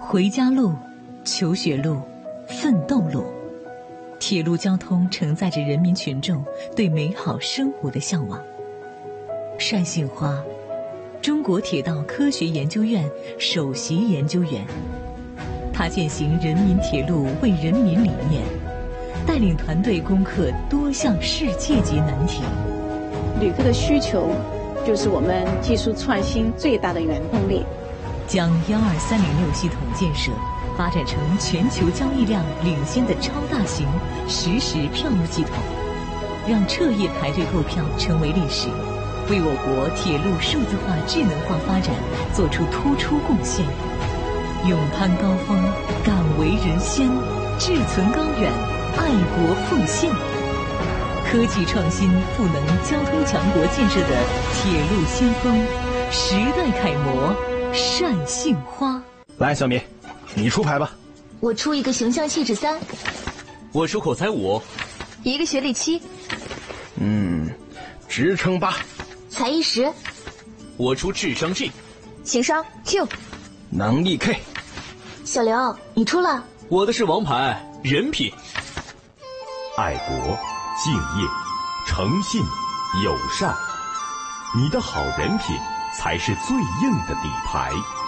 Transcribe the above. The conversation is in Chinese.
回家路、求学路、奋斗路，铁路交通承载着人民群众对美好生活的向往。单杏花，中国铁道科学研究院首席研究员，他践行人民铁路为人民理念，带领团队攻克多项世界级难题。 旅客的需求就是我们技术创新最大的原动力。 将12306系统建设发展成全球交易量领先的超大型实时票务系统，让彻夜排队购票成为历史，为我国铁路数字化智能化发展做出突出贡献。勇攀高峰，敢为人先，志存高远，爱国奉献。科技创新赋能交通强国建设的铁路先锋，时代楷模单杏花。 来，小米，你出牌吧。 我出一个形象气质3， 我出口才5， 一个学历7， 职称8， 才艺10， 我出智商 G， 情商 Q， 能力 K。 小刘，你出了？ 我的是王牌人品。 爱国、敬业、诚信、友善，你的好人品才是最硬的底牌。